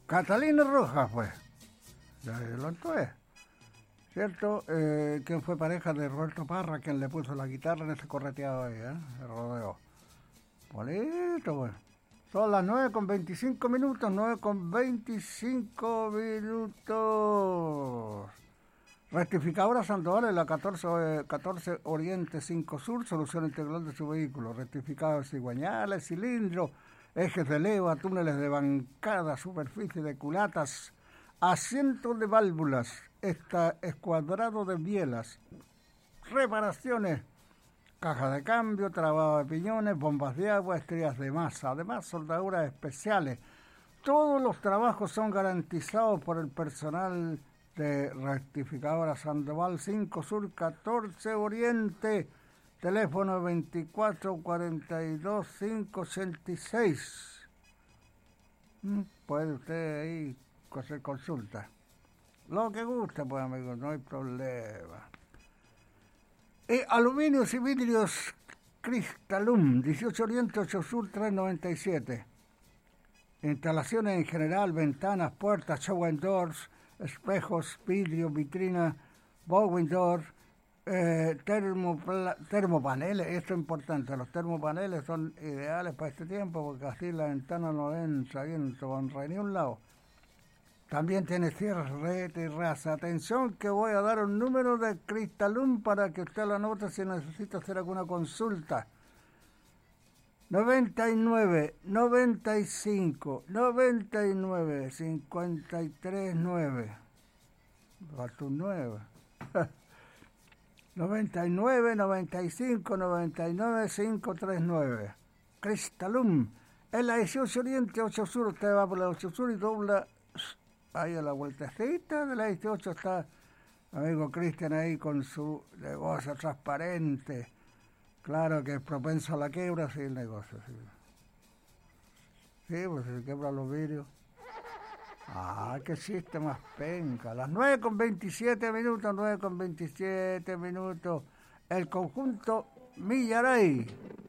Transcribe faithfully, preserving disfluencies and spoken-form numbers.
Catalina Rojas, pues. Ya lo entué. ¿Cierto? Eh, quien fue pareja de Roberto Parra, quien le puso la guitarra en ese correteado ahí, ¿eh? El rodeo. Bonito, pues. Son las nueve con veinticinco minutos, nueve con veinticinco minutos. Rectificadora Sandoval en la catorce, eh, catorce Oriente cinco Sur, solución integral de su vehículo. Rectificados cigüeñales, cilindros, ejes de leva, túneles de bancada, superficie de culatas, asientos de válvulas, esta, escuadrado de bielas, reparaciones, caja de cambio, trabado de piñones, bombas de agua, estrías de masa, además soldaduras especiales. Todos los trabajos son garantizados por el personal de Rectificadora Sandoval cinco Sur, catorce Oriente, teléfono veinticuatro cuarenta y dos, quinientos ochenta y seis. Puede usted ahí hacer consulta. Lo que guste, pues, amigos, no hay problema. Y aluminios y vidrios Cristalum, dieciocho Oriente, ocho Sur, trescientos noventa y siete. Instalaciones en general, ventanas, puertas, show and doors, espejos, vidrio, vitrina, bow windows, eh, termopla- termopaneles. Esto es importante, los termopaneles son ideales para este tiempo porque así la ventana no entra viento con re ni un lado. También tiene cierres, rete y raza. Atención que voy a dar un número de Cristalum para que usted lo anote si necesita hacer alguna consulta. noventa y nueve, noventa y cinco, noventa y nueve, cincuenta y tres, nueve. Falta un nueve. noventa y nueve, noventa y cinco, noventa y nueve, quinientos treinta y nueve. Cristalum. En la dieciocho Oriente, ocho Sur. Usted va por la ocho Sur y dobla ahí a la vueltecita de la dieciocho. Está amigo Cristian ahí con su negocio transparente. Claro que es propenso a la quiebra, sí, el negocio, sí. Sí, pues se quiebran los vidrios. Ah, qué chiste más penca. Las nueve con veintisiete minutos, nueve con veintisiete minutos. El conjunto Millaray